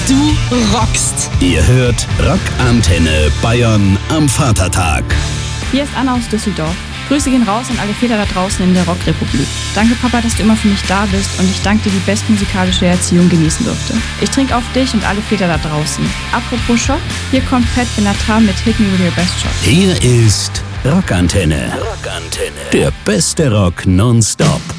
Du rockst. Ihr hört Rockantenne Bayern am Vatertag. Hier ist Anna aus Düsseldorf. Grüße gehen raus an alle Väter da draußen in der Rockrepublik. Danke, Papa, dass du immer für mich da bist und ich danke dir, die bestmusikalische Erziehung genießen durfte. Ich trinke auf dich und alle Väter da draußen. Apropos Schock, hier kommt Pat Benatar mit Hit Me With Your Best Shot. Hier ist Rockantenne. Der beste Rock nonstop.